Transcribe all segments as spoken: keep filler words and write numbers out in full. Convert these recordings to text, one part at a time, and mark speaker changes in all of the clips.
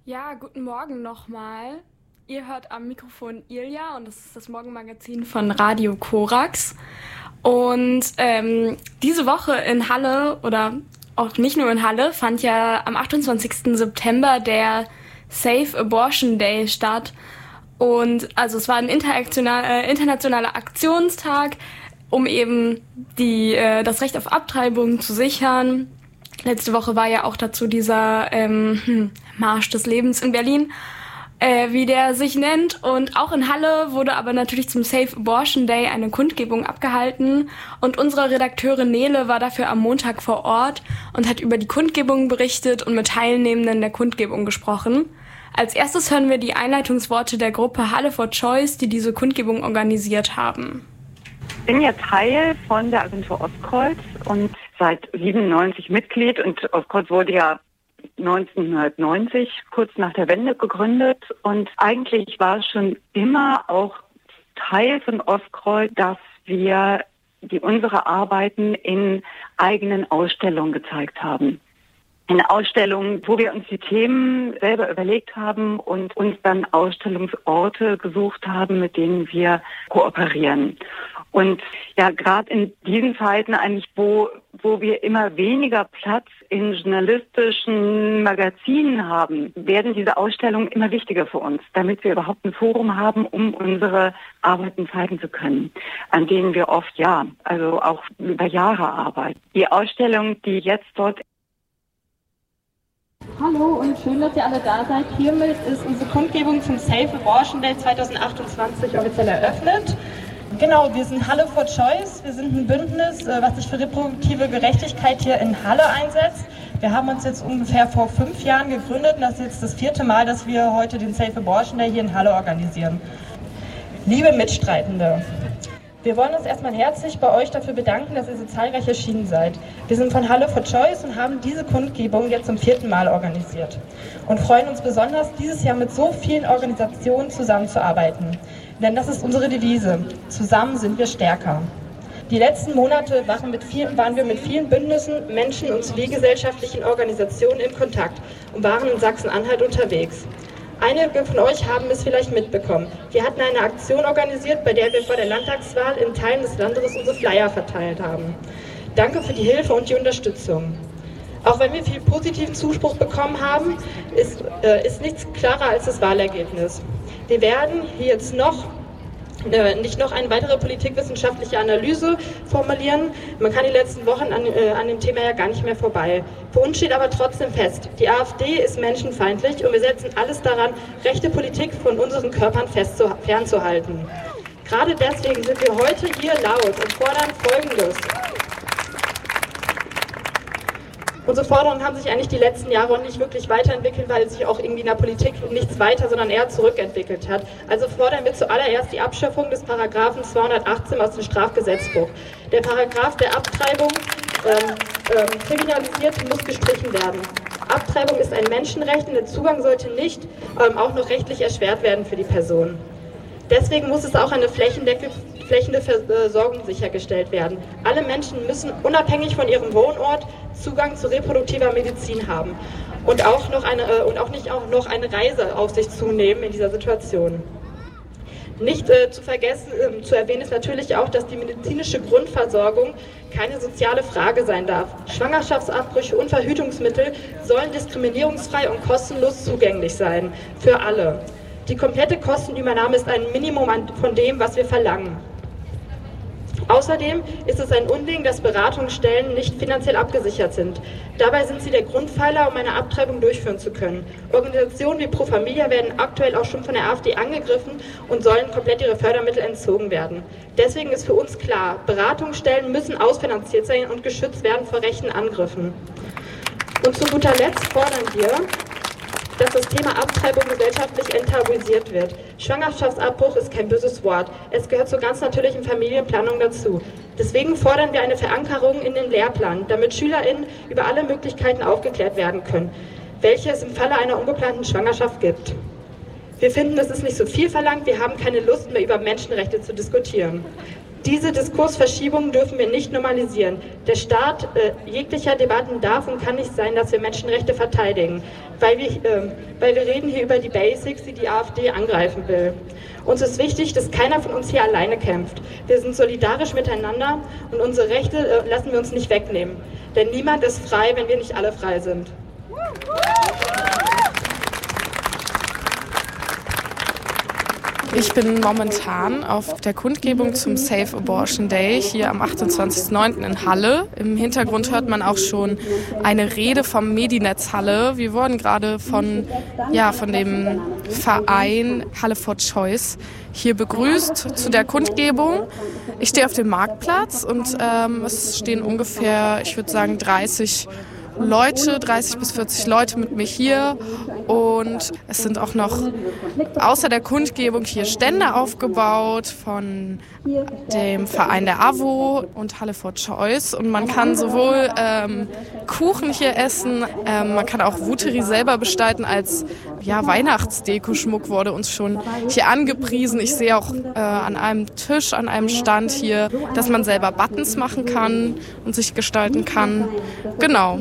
Speaker 1: Ja, guten Morgen nochmal. Ihr hört am Mikrofon Ilja und das ist das Morgenmagazin von Radio Korax. Und ähm, diese Woche in Halle, oder auch nicht nur in Halle, fand ja am achtundzwanzigsten September der Safe Abortion Day statt. Und also es war ein äh, internationaler Aktionstag, um eben die, äh, das Recht auf Abtreibung zu sichern. Letzte Woche war ja auch dazu dieser ähm, Marsch des Lebens in Berlin, äh, wie der sich nennt. Und auch in Halle wurde aber natürlich zum Safe Abortion Day eine Kundgebung abgehalten. Und unsere Redakteurin Nele war dafür am Montag vor Ort und hat über die Kundgebung berichtet und mit Teilnehmenden der Kundgebung gesprochen. Als erstes hören wir die Einleitungsworte der Gruppe Halle for Choice, die diese Kundgebung organisiert haben.
Speaker 2: Ich bin ja Teil von der Agentur Ostkreuz und seit siebenundneunzig Mitglied, und Ostkreuz wurde ja neunzehnhundertneunzig, kurz nach der Wende, gegründet, und eigentlich war es schon immer auch Teil von Ostkreuz, dass wir die unsere Arbeiten in eigenen Ausstellungen gezeigt haben. In Ausstellungen, wo wir uns die Themen selber überlegt haben und uns dann Ausstellungsorte gesucht haben, mit denen wir kooperieren. Und ja, gerade in diesen Zeiten eigentlich, wo wo wir immer weniger Platz in journalistischen Magazinen haben, werden diese Ausstellungen immer wichtiger für uns, damit wir überhaupt ein Forum haben, um unsere Arbeiten zeigen zu können, an denen wir oft, ja, also auch über Jahre arbeiten. Die Ausstellung, die jetzt dort
Speaker 3: Hallo und schön, dass ihr alle da seid. Hiermit ist unsere Kundgebung zum Safe Abortion Day zweitausendachtundzwanzig offiziell eröffnet. Genau, wir sind Halle for Choice. Wir sind ein Bündnis, was sich für reproduktive Gerechtigkeit hier in Halle einsetzt. Wir haben uns jetzt ungefähr vor fünf Jahren gegründet und das ist jetzt das vierte Mal, dass wir heute den Safe Abortion Day hier in Halle organisieren. Liebe Mitstreitende, wir wollen uns erstmal herzlich bei euch dafür bedanken, dass ihr so zahlreich erschienen seid. Wir sind von Halle for Choice und haben diese Kundgebung jetzt zum vierten Mal organisiert und freuen uns besonders, dieses Jahr mit so vielen Organisationen zusammenzuarbeiten. Denn das ist unsere Devise. Zusammen sind wir stärker. Die letzten Monate waren, mit vielen, waren wir mit vielen Bündnissen, Menschen und zivilgesellschaftlichen Organisationen in Kontakt und waren in Sachsen-Anhalt unterwegs. Einige von euch haben es vielleicht mitbekommen. Wir hatten eine Aktion organisiert, bei der wir vor der Landtagswahl in Teilen des Landes unsere Flyer verteilt haben. Danke für die Hilfe und die Unterstützung. Auch wenn wir viel positiven Zuspruch bekommen haben, ist, äh, ist nichts klarer als das Wahlergebnis. Wir werden hier jetzt noch äh, nicht noch eine weitere politikwissenschaftliche Analyse formulieren. Man kann die letzten Wochen an, äh, an dem Thema ja gar nicht mehr vorbei. Für uns steht aber trotzdem fest, die AfD ist menschenfeindlich und wir setzen alles daran, rechte Politik von unseren Körpern fernzuhalten. Gerade deswegen sind wir heute hier laut und fordern Folgendes. Unsere Forderungen haben sich eigentlich die letzten Jahre nicht wirklich weiterentwickelt, weil sich auch irgendwie in der Politik nichts weiter, sondern eher zurückentwickelt hat. Also fordern wir zuallererst die Abschaffung des Paragraphen zweihundertachtzehn aus dem Strafgesetzbuch. Der Paragraph der Abtreibung ähm, ähm, kriminalisiert muss gestrichen werden. Abtreibung ist ein Menschenrecht und der Zugang sollte nicht ähm, auch noch rechtlich erschwert werden für die Person. Deswegen muss es auch eine flächendeckende Versorgung sichergestellt werden. Alle Menschen müssen unabhängig von ihrem Wohnort Zugang zu reproduktiver Medizin haben und auch, noch eine, äh, und auch nicht auch noch eine Reise auf sich zunehmen in dieser Situation. Nicht äh, zu vergessen, äh, zu erwähnen ist natürlich auch, dass die medizinische Grundversorgung keine soziale Frage sein darf. Schwangerschaftsabbrüche und Verhütungsmittel sollen diskriminierungsfrei und kostenlos zugänglich sein für alle. Die komplette Kostenübernahme ist ein Minimum von dem, was wir verlangen. Außerdem ist es ein Unding, dass Beratungsstellen nicht finanziell abgesichert sind. Dabei sind sie der Grundpfeiler, um eine Abtreibung durchführen zu können. Organisationen wie Pro Familia werden aktuell auch schon von der AfD angegriffen und sollen komplett ihre Fördermittel entzogen werden. Deswegen ist für uns klar, Beratungsstellen müssen ausfinanziert sein und geschützt werden vor rechten Angriffen. Und zu guter Letzt fordern wir, dass das Thema Abtreibung gesellschaftlich enttabuisiert wird. Schwangerschaftsabbruch ist kein böses Wort. Es gehört zur ganz natürlichen Familienplanung dazu. Deswegen fordern wir eine Verankerung in den Lehrplan, damit SchülerInnen über alle Möglichkeiten aufgeklärt werden können, welche es im Falle einer ungeplanten Schwangerschaft gibt. Wir finden, es ist nicht so viel verlangt, wir haben keine Lust mehr über Menschenrechte zu diskutieren. Diese Diskursverschiebung dürfen wir nicht normalisieren. Der Start äh, jeglicher Debatten darf und kann nicht sein, dass wir Menschenrechte verteidigen, weil wir, äh, weil wir reden hier über die Basics, die die AfD angreifen will. Uns ist wichtig, dass keiner von uns hier alleine kämpft. Wir sind solidarisch miteinander und unsere Rechte äh, lassen wir uns nicht wegnehmen. Denn niemand ist frei, wenn wir nicht alle frei sind.
Speaker 4: Ich bin momentan auf der Kundgebung zum Safe Abortion Day hier am achtundzwanzigsten neunten in Halle. Im Hintergrund hört man auch schon eine Rede vom Medinetz Halle. Wir wurden gerade von, ja, von dem Verein Halle for Choice hier begrüßt zu der Kundgebung. Ich stehe auf dem Marktplatz und ähm, es stehen ungefähr, ich würde sagen, dreißig Leute, dreißig bis vierzig Leute mit mir hier und es sind auch noch außer der Kundgebung hier Stände aufgebaut von dem Verein der A W O und Halle for Choice und man kann sowohl ähm, Kuchen hier essen, ähm, man kann auch Wuteri selber bestreiten als ja, Weihnachtsdekoschmuck wurde uns schon hier angepriesen. Ich sehe auch äh, an einem Tisch, an einem Stand hier, dass man selber Buttons machen kann und sich gestalten kann. Genau.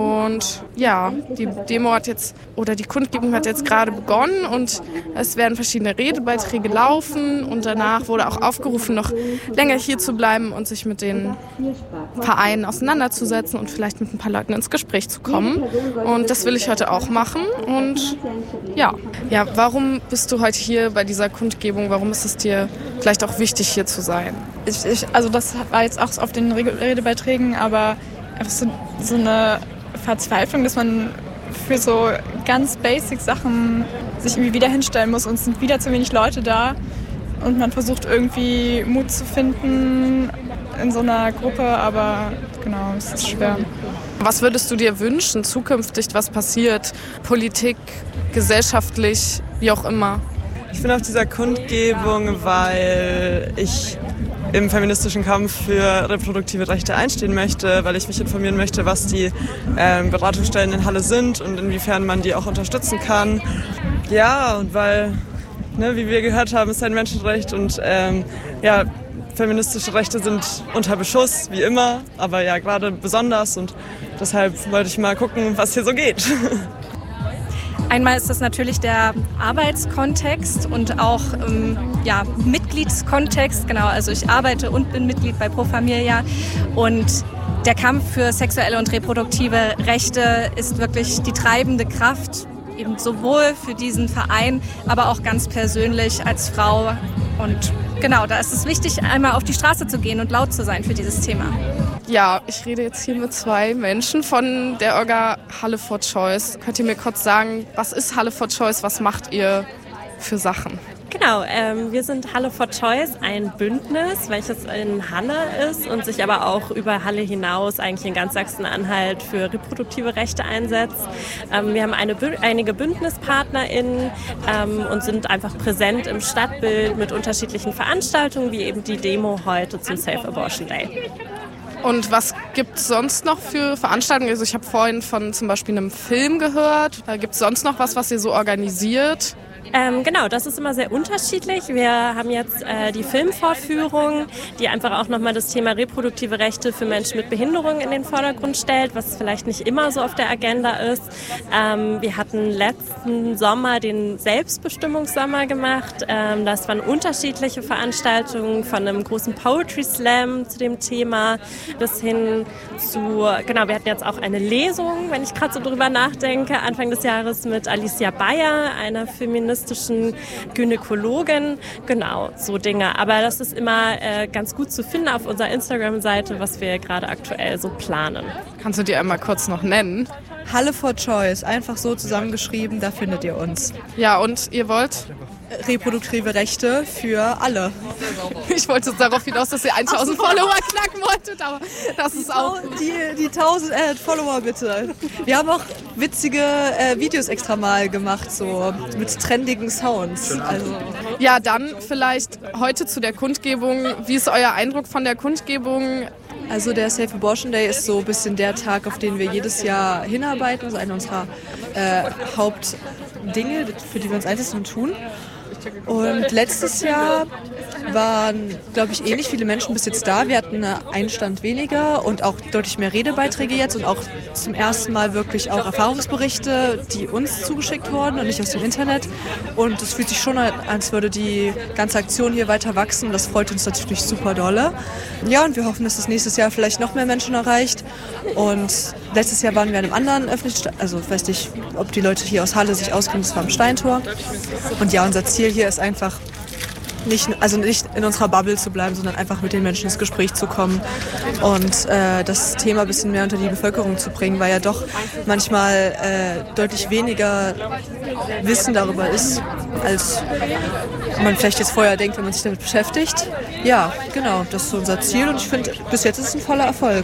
Speaker 4: Und ja, die Demo hat jetzt, oder die Kundgebung hat jetzt gerade begonnen und es werden verschiedene Redebeiträge laufen und danach wurde auch aufgerufen, noch länger hier zu bleiben und sich mit den Vereinen auseinanderzusetzen und vielleicht mit ein paar Leuten ins Gespräch zu kommen. Und das will ich heute auch machen und ja. Ja, warum bist du heute hier bei dieser Kundgebung? Warum ist es dir vielleicht auch wichtig, hier zu sein?
Speaker 5: Ich, ich, also das war jetzt auch auf den Redebeiträgen, aber einfach so, so eine Verzweiflung, dass man für so ganz basic Sachen sich irgendwie wieder hinstellen muss und es sind wieder zu wenig Leute da und man versucht irgendwie Mut zu finden in so einer Gruppe, aber genau, es ist schwer.
Speaker 4: Was würdest du dir wünschen, zukünftig, was passiert, Politik, gesellschaftlich, wie auch immer?
Speaker 6: Ich bin auf dieser Kundgebung, weil ich im feministischen Kampf für reproduktive Rechte einstehen möchte, weil ich mich informieren möchte, was die ähm, Beratungsstellen in Halle sind und inwiefern man die auch unterstützen kann. Ja, und weil, ne, wie wir gehört haben, ist ein Menschenrecht und ähm, ja, feministische Rechte sind unter Beschuss, wie immer, aber ja, gerade besonders und deshalb wollte ich mal gucken, was hier so geht.
Speaker 7: Einmal ist das natürlich der Arbeitskontext und auch ähm, ja, Mitgliedskontext. Genau, also ich arbeite und bin Mitglied bei Pro Familia und der Kampf für sexuelle und reproduktive Rechte ist wirklich die treibende Kraft, eben sowohl für diesen Verein, aber auch ganz persönlich als Frau. Und genau, da ist es wichtig, einmal auf die Straße zu gehen und laut zu sein für dieses Thema.
Speaker 4: Ja, ich rede jetzt hier mit zwei Menschen von der Orga Halle for Choice. Könnt ihr mir kurz sagen, was ist Halle for Choice, was macht ihr für Sachen?
Speaker 8: Genau, ähm, wir sind Halle for Choice, ein Bündnis, welches in Halle ist und sich aber auch über Halle hinaus eigentlich in ganz Sachsen-Anhalt für reproduktive Rechte einsetzt. Ähm, wir haben eine, einige BündnispartnerInnen ähm, und sind einfach präsent im Stadtbild mit unterschiedlichen Veranstaltungen, wie eben die Demo heute zum Safe Abortion Day.
Speaker 4: Und was gibt es sonst noch für Veranstaltungen? Also ich habe vorhin von zum Beispiel einem Film gehört. Gibt es sonst noch was, was ihr so organisiert?
Speaker 8: Ähm, genau, das ist immer sehr unterschiedlich. Wir haben jetzt äh, die Filmvorführung, die einfach auch nochmal das Thema reproduktive Rechte für Menschen mit Behinderung in den Vordergrund stellt, was vielleicht nicht immer so auf der Agenda ist. Ähm, wir hatten letzten Sommer den Selbstbestimmungssommer gemacht. Ähm, das waren unterschiedliche Veranstaltungen von einem großen Poetry Slam zu dem Thema bis hin zu, genau, wir hatten jetzt auch eine Lesung, wenn ich gerade so drüber nachdenke, Anfang des Jahres mit Alicia Bayer, einer feministischen Gynäkologin, genau, so Dinge. Aber das ist immer äh, ganz gut zu finden auf unserer Instagram-Seite, was wir gerade aktuell so planen.
Speaker 4: Kannst du dir einmal kurz noch nennen?
Speaker 9: Halle for Choice, einfach so zusammengeschrieben, da findet ihr uns.
Speaker 4: Ja, und ihr wollt?
Speaker 9: Reproduktive Rechte für alle.
Speaker 4: Ich wollte darauf hinaus, dass ihr tausend so. Follower knacken wolltet, aber das ist auch gut.
Speaker 9: Die, die tausend äh, Follower bitte. Wir haben auch witzige äh, Videos extra mal gemacht, so mit trendigen Sounds. Also.
Speaker 4: Ja, dann vielleicht heute zu der Kundgebung. Wie ist euer Eindruck von der Kundgebung?
Speaker 9: Also der Safe Abortion Day ist so ein bisschen der Tag, auf den wir jedes Jahr hinarbeiten. Das ist einer unserer äh, Hauptdinge, für die wir uns einsetzen und tun. Und letztes Jahr waren, glaube ich, ähnlich viele Menschen bis jetzt da. Wir hatten einen Stand weniger und auch deutlich mehr Redebeiträge jetzt und auch zum ersten Mal wirklich auch Erfahrungsberichte, die uns zugeschickt wurden und nicht aus dem Internet. Und es fühlt sich schon an, als würde die ganze Aktion hier weiter wachsen. Das freut uns natürlich super dolle. Ja, und wir hoffen, dass es nächstes Jahr vielleicht noch mehr Menschen erreicht. Und letztes Jahr waren wir an einem anderen öffentlichen, also ich weiß nicht, ob die Leute hier aus Halle sich auskennen, das war am Steintor. Und ja, unser Ziel hier ist einfach, nicht, also nicht in unserer Bubble zu bleiben, sondern einfach mit den Menschen ins Gespräch zu kommen und äh, das Thema ein bisschen mehr unter die Bevölkerung zu bringen, weil ja doch manchmal äh, deutlich weniger Wissen darüber ist, als man vielleicht jetzt vorher denkt, wenn man sich damit beschäftigt. Ja, genau, das ist so unser Ziel und ich finde, bis jetzt ist es ein voller Erfolg.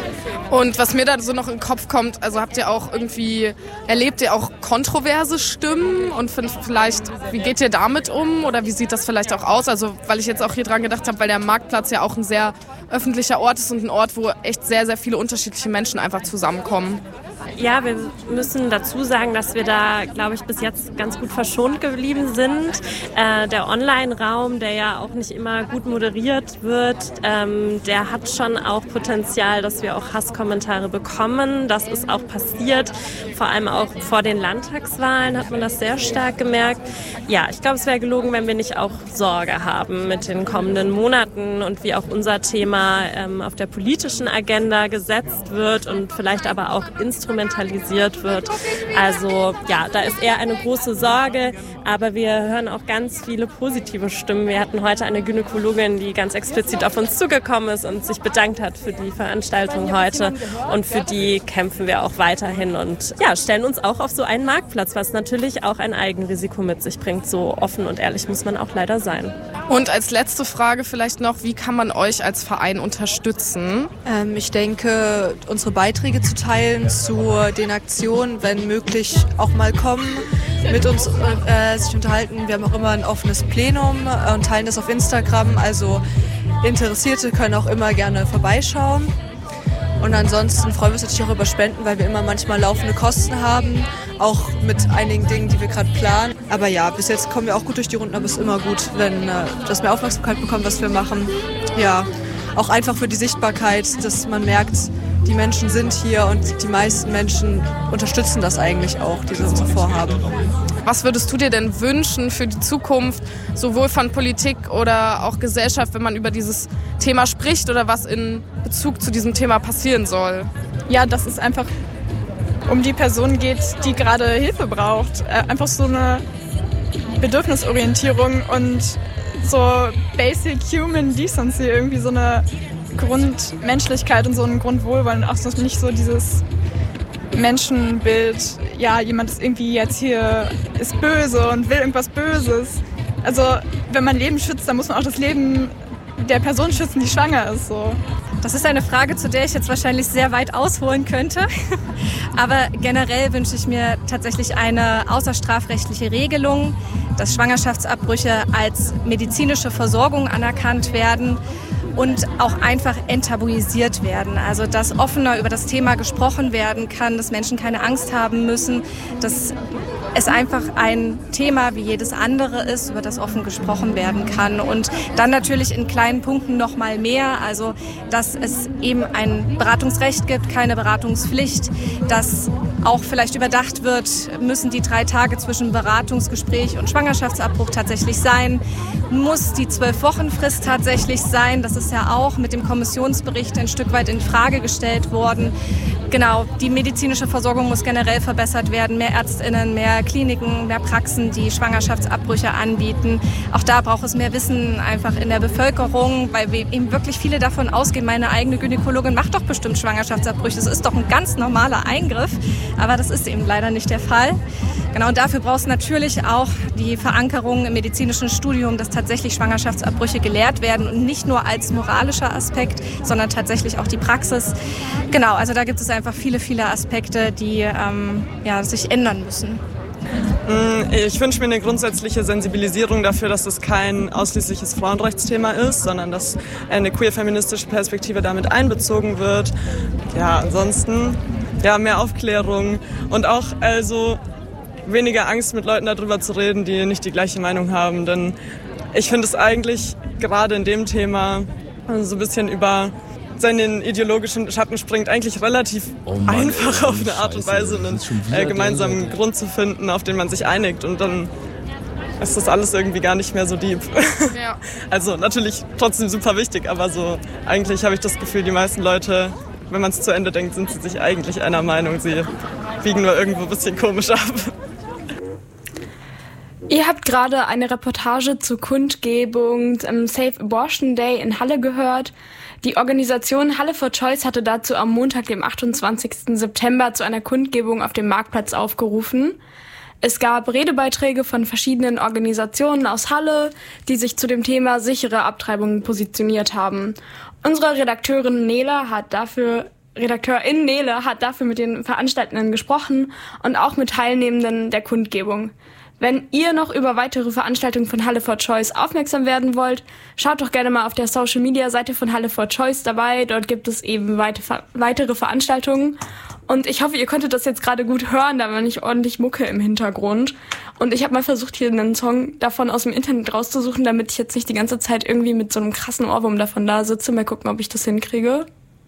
Speaker 4: Und was mir da so noch in den Kopf kommt, also habt ihr auch irgendwie, erlebt ihr auch kontroverse Stimmen und vielleicht, wie geht ihr damit um oder wie sieht das vielleicht auch aus? Also weil ich jetzt auch hier dran gedacht habe, weil der Marktplatz ja auch ein sehr öffentlicher Ort ist und ein Ort, wo echt sehr, sehr viele unterschiedliche Menschen einfach zusammenkommen.
Speaker 8: Ja, wir müssen dazu sagen, dass wir da, glaube ich, bis jetzt ganz gut verschont geblieben sind. Äh, der Online-Raum, der ja auch nicht immer gut moderiert wird, ähm, der hat schon auch Potenzial, dass wir auch Hasskommentare bekommen. Das ist auch passiert. Vor allem auch vor den Landtagswahlen hat man das sehr stark gemerkt. Ja, ich glaube, es wäre gelogen, wenn wir nicht auch Sorge haben mit den kommenden Monaten und wie auch unser Thema ähm, auf der politischen Agenda gesetzt wird und vielleicht aber auch instrumentalisiert wird. Also ja, da ist eher eine große Sorge, aber wir hören auch ganz viele positive Stimmen. Wir hatten heute eine Gynäkologin, die ganz explizit auf uns zugekommen ist und sich bedankt hat für die Veranstaltung heute und für die kämpfen wir auch weiterhin und ja, stellen uns auch auf so einen Marktplatz, was natürlich auch ein Eigenrisiko mit sich bringt. So offen und ehrlich muss man auch leider sein.
Speaker 4: Und als letzte Frage vielleicht noch, wie kann man euch als Verein unterstützen?
Speaker 9: Ähm, ich denke, unsere Beiträge zu teilen zu den Aktionen, wenn möglich, auch mal kommen, mit uns äh, sich unterhalten. Wir haben auch immer ein offenes Plenum äh, und teilen das auf Instagram. Also Interessierte können auch immer gerne vorbeischauen. Und ansonsten freuen wir uns natürlich auch über Spenden, weil wir immer manchmal laufende Kosten haben, auch mit einigen Dingen, die wir gerade planen. Aber ja, bis jetzt kommen wir auch gut durch die Runden, aber es ist immer gut, wenn äh, das mehr Aufmerksamkeit bekommt, was wir machen. Ja, auch einfach für die Sichtbarkeit, dass man merkt, die Menschen sind hier und die meisten Menschen unterstützen das eigentlich auch, dieses Vorhaben.
Speaker 4: Was würdest du dir denn wünschen für die Zukunft, sowohl von Politik oder auch Gesellschaft, wenn man über dieses Thema spricht oder was in Bezug zu diesem Thema passieren soll?
Speaker 5: Ja, dass es einfach um die Person geht, die gerade Hilfe braucht. Einfach so eine Bedürfnisorientierung und so Basic Human Decency, irgendwie so eine Grundmenschlichkeit und so ein Grundwohlwollen, auch so nicht so dieses Menschenbild, ja, jemand ist irgendwie jetzt hier, ist böse und will irgendwas Böses. Also wenn man Leben schützt, dann muss man auch das Leben der Person schützen, die schwanger ist. So.
Speaker 7: Das ist eine Frage, zu der ich jetzt wahrscheinlich sehr weit ausholen könnte. Aber generell wünsche ich mir tatsächlich eine außerstrafrechtliche Regelung, dass Schwangerschaftsabbrüche als medizinische Versorgung anerkannt werden und auch einfach enttabuisiert werden. Also dass offener über das Thema gesprochen werden kann, dass Menschen keine Angst haben müssen, dass es einfach ein Thema wie jedes andere ist, über das offen gesprochen werden kann. Und dann natürlich in kleinen Punkten noch mal mehr, also dass es eben ein Beratungsrecht gibt, keine Beratungspflicht, dass auch vielleicht überdacht wird, müssen die drei Tage zwischen Beratungsgespräch und Schwangerschaftsabbruch tatsächlich sein, muss die zwölf-Wochen-Frist tatsächlich sein, das ist ja auch mit dem Kommissionsbericht ein Stück weit in Frage gestellt worden. Genau, die medizinische Versorgung muss generell verbessert werden, mehr ÄrztInnen, mehr Kliniken, mehr Praxen, die Schwangerschaftsabbrüche anbieten. Auch da braucht es mehr Wissen einfach in der Bevölkerung, weil wir eben wirklich viele davon ausgehen, meine eigene Gynäkologin macht doch bestimmt Schwangerschaftsabbrüche, das ist doch ein ganz normaler Eingriff, aber das ist eben leider nicht der Fall. Genau, und dafür braucht es natürlich auch die Verankerung im medizinischen Studium, dass tatsächlich Schwangerschaftsabbrüche gelehrt werden und nicht nur als moralischer Aspekt, sondern tatsächlich auch die Praxis. Genau, also da gibt es einfach viele, viele Aspekte, die ähm, ja, sich ändern müssen.
Speaker 6: Ich wünsche mir eine grundsätzliche Sensibilisierung dafür, dass das kein ausschließliches Frauenrechtsthema ist, sondern dass eine queer-feministische Perspektive damit einbezogen wird. Ja, ansonsten ja, mehr Aufklärung und auch also weniger Angst, mit Leuten darüber zu reden, die nicht die gleiche Meinung haben. Denn ich finde es eigentlich gerade in dem Thema so ein bisschen über seinen ideologischen Schatten springt, eigentlich relativ oh Mann, einfach ey, auf eine Art und Weise einen äh, gemeinsamen Grund zu finden, auf den man sich einigt. Und dann ist das alles irgendwie gar nicht mehr so deep. Ja. Also natürlich trotzdem super wichtig, aber so eigentlich habe ich das Gefühl, die meisten Leute, wenn man es zu Ende denkt, sind sie sich eigentlich einer Meinung. Sie biegen nur irgendwo ein bisschen komisch ab.
Speaker 1: Ihr habt gerade eine Reportage zur Kundgebung am Safe Abortion Day in Halle gehört. Die Organisation Halle for Choice hatte dazu am Montag, dem achtundzwanzigsten September, zu einer Kundgebung auf dem Marktplatz aufgerufen. Es gab Redebeiträge von verschiedenen Organisationen aus Halle, die sich zu dem Thema sichere Abtreibungen positioniert haben. Unsere Redakteurin Nele hat dafür, Redakteurin Nele hat dafür mit den Veranstaltenden gesprochen und auch mit Teilnehmenden der Kundgebung. Wenn ihr noch über weitere Veranstaltungen von Halle for Choice aufmerksam werden wollt, schaut doch gerne mal auf der Social-Media-Seite von Halle for Choice dabei. Dort gibt es eben weitere Veranstaltungen. Und ich hoffe, ihr konntet das jetzt gerade gut hören, da war nicht ordentlich Mucke im Hintergrund. Und ich habe mal versucht, hier einen Song davon aus dem Internet rauszusuchen, damit ich jetzt nicht die ganze Zeit irgendwie mit so einem krassen Ohrwurm davon da sitze. Mal gucken, ob ich das hinkriege.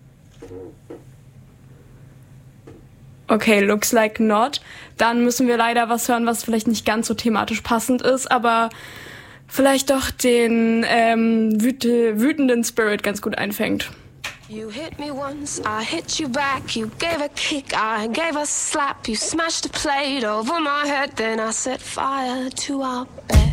Speaker 1: Okay, looks like not. Dann müssen wir leider was hören, was vielleicht nicht ganz so thematisch passend ist, aber vielleicht doch den ähm, wüte, wütenden Spirit ganz gut einfängt.
Speaker 10: You hit me once, I hit you back. You gave a kick, I gave a slap. You smashed a plate over my head, then I set fire to our bed.